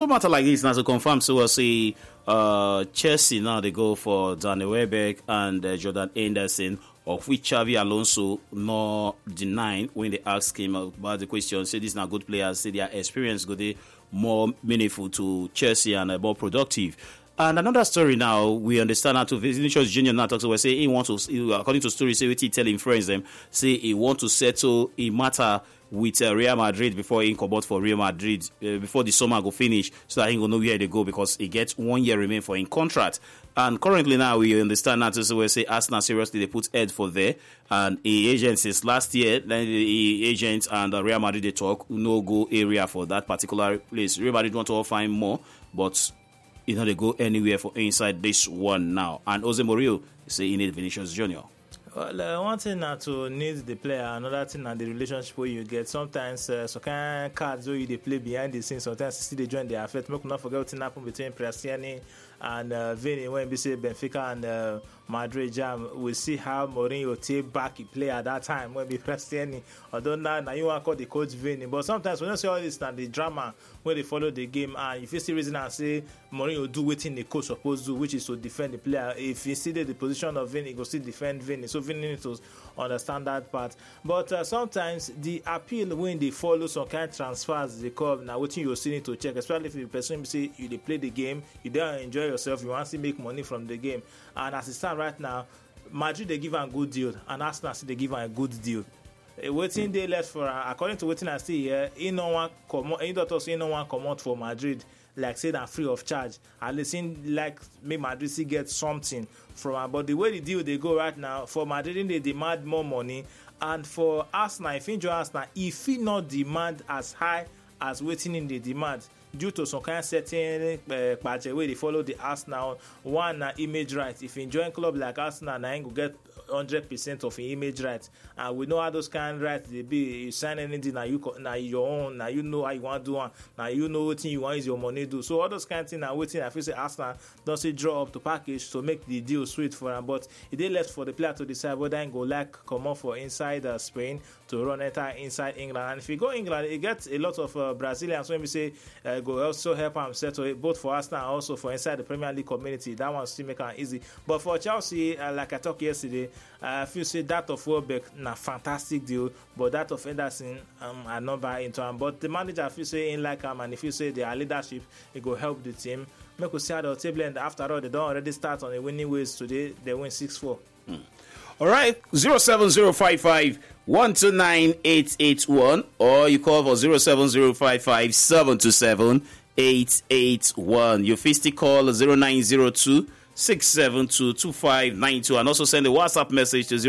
matter like this now to confirm, so we'll see Chelsea now they go for Daniel Welbeck and Jordan Henderson, of which Xavi Alonso no denying when they ask him about the question. Say these are good players, say their experience go be more meaningful to Chelsea and more productive. And another story now, we understand how to Vinicius Junior now talks about say he want to, according to story, say what he telling friends them, say he want to settle a matter with Real Madrid before he come out for Real Madrid before the summer go finish, so that he will know where they go because he gets 1 year remain for in contract. And currently now we understand that so we say Arsenal seriously they put head for there, and the agent since last year, then the agent and Real Madrid they talk no go area for that particular place. Real Madrid want to find more, but you know they go anywhere for inside this one now. And Jose Mourinho say he need Vinicius Junior. Well, one thing na to need the player, another thing na the relationship where you get. Sometimes some kind of cards where you they play behind the scenes, sometimes you see they join the affect. Make not forget what happened between Prestiani and Vini when we say Benfica and Madrid jam. We see how Mourinho take back a player at that time when we Prestiani. Although now you want to call the coach Vini, but sometimes when you see all this now the drama where they follow the game, and if you see reason and say Mourinho do what the coach supposed to do, which is to defend the player. If you see the position of Vini, he go still defend Vini. So Vini need to understand that part. But sometimes the appeal when they follow some kind of transfers they come now, what you still need to check, especially if the person say you they play the game, you don't enjoy yourself, you want to make money from the game. And as it stands right now, Madrid they give a good deal, and Arsenal they give a good deal. Waiting they left for according to waiting I see here, he no one come out for Madrid. Like say that free of charge, and they seem like make Madrid see get something from her. But the way the deal they go right now, for Madrid they demand more money, and for Arsenal, if you enjoy Arsenal, if he not demand as high as waiting in the demand due to some kind of certain budget where they follow the Arsenal one image right. If you enjoy club like Arsenal, now you go get 100% of your image rights, and we know how those kind of rights they be. You sign anything now your own, now you know how you want to do one, now you know what you want use your money do. So all those kind of things are waiting. I feel say Arsenal don't say draw up to package to make the deal sweet for them, but it they left for the player to decide whether he go like come off for inside Spain to run enter inside England. And if you go England, it gets a lot of Brazilians when we say go also help him settle it both for Arsenal and also for inside the Premier League community. That one still make it easy. But for Chelsea, like I talked yesterday, I feel say that of Welbeck na fantastic deal, but that of Henderson I not buy into him. But the manager I feel say in like him, and if you say their leadership, it go help the team. Make us see how the table end. After all, they don't already start on a winning ways today. They win 6-4. All right, 07055 129 881, or you call for 07055 727 881. Your fisty call 0902 672-2592, and also send a WhatsApp message to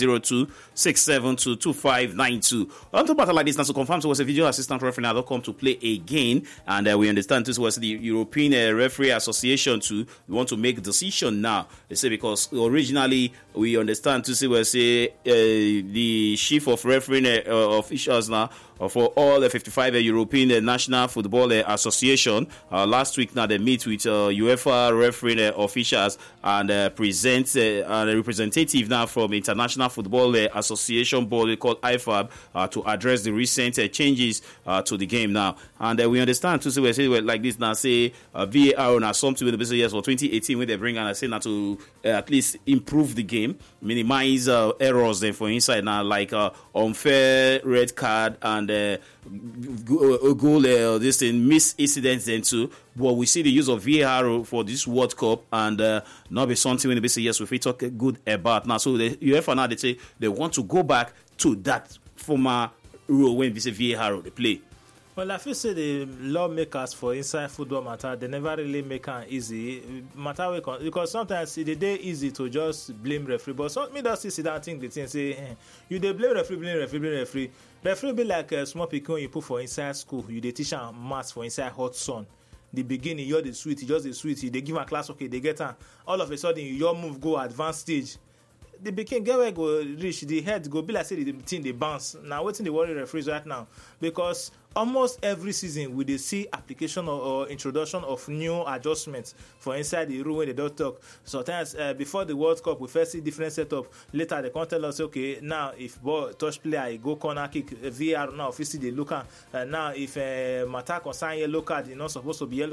0902-672-2592. On top of like this, now to confirm to us a video assistant referee now come to play again, and we understand this was the European Referee Association to want to make a decision now. They say because originally we understand to see where say the chief of refereeing officials now for all the 55 European National Football Association last week now they meet with UEFA refereeing officials and present a representative now from International Football Association body called IFAB to address the recent changes to the game now. And we understand to say like this now say VAR now something with the business years for 2018 when they bring and I say now to at least improve the game, minimize errors then for inside now like unfair red card and goal this thing miss incidents then too. But we see the use of VAR for this World Cup and not be something when they say yes we talk good about now. So the UEFA now they say they want to go back to that former rule when they say VAR they play. Well, I feel say the lawmakers for inside football matter, they never really make it easy. Matter because sometimes it's easy to just blame referee, but some me just see that thing the thing say you they blame referee. Referee be like a small pikin you put for inside school. You they teach am maths for inside hot sun. The beginning you're the sweet, they give a class okay, they get am. All of a sudden your move go advanced stage. The begin get where go reach the head go be like say the thing they bounce. Now waiting the worry referees right now because almost every season we dey see application or introduction of new adjustments for inside the rule when they don't talk. Sometimes before the World Cup we first see different setup. Later they come tell us okay now if ball touch player he go corner kick VAR now obviously they look at now if matter concern yellow card e not supposed to be yellow